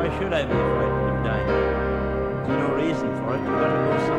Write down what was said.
Why should I be frightened of dying? There's no reason for it. You've got to go